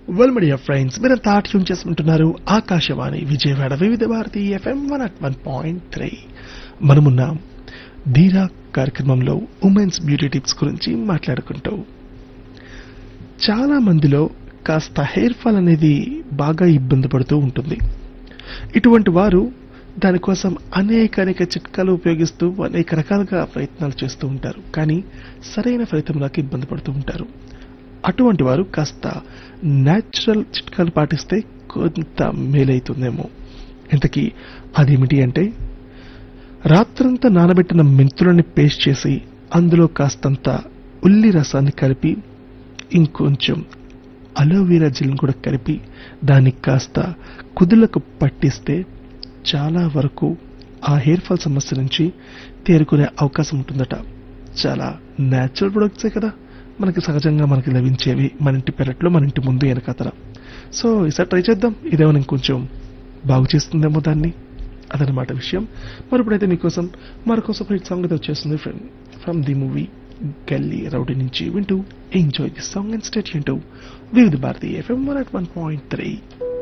Well media friends, మీరంతా tune చేసుకుంటున్నారు ఆకాశవాణి విజయవాడ వివిధ భారతి ఎఫ్ఎం 101.3. మనమున్నాం ధీరా కార్యక్రమంలో ఉమెన్స్ బ్యూటీ టిప్స్ గురించి మాట్లాడుకుంటూ. చాలా మందిలో కాస్త హెయిర్ ఫాల్ అనేది బాగా ఇబ్బంది పడుతూ ఉంటుంది. ఇటువంటి వారు దానికోసం అనేక చిట్కాలు ఉపయోగిస్తూ అనేక రకాలుగా ప్రయత్నాలు చేస్తూ ఉంటారు. కానీ సరైన ఫలితం రాక ఇబ్బంది పడుతూ ఉంటారు. అటువంటి వారు కాస్త న్యాచురల్ చిట్కాలు పాటిస్తే కొంత మేలైతుందేమో. ఇంతకీ అదేమిటి అంటే, రాత్రంతా నానబెట్టిన మెంతులని పేస్ట్ చేసి అందులో కాస్తంత ఉల్లి రసాన్ని కలిపి ఇంకొంచెం అలోవెరా జెల్ని కూడా కలిపి దానికి కాస్త కుదులకు పట్టిస్తే చాలా వరకు ఆ హెయిర్ ఫాల్ సమస్య నుంచి తేరుకునే అవకాశం ఉంటుందట. చాలా న్యాచురల్ ప్రొడక్ట్సే కదా మనకి సహజంగా మనకి లభించేవి, మన ఇంటి పెరట్లో, మన ఇంటి ముందు వెనకాతల. సో ఈసారి ట్రై చేద్దాం, ఇదేమో ఇంకొంచెం బాగు చేస్తుందేమో దాన్ని. అదనమాట విషయం. మరి ఇప్పుడైతే మీకోసం మరొక హిట్ సాంగ్ అయితే వచ్చేస్తుంది ఫ్రమ్ ది మూవీ గల్లీ రౌడీ నుంచి. వింటూ enjoy the song and stay tuned to వివిధ భారతి ఎఫ్ఎం 101.3.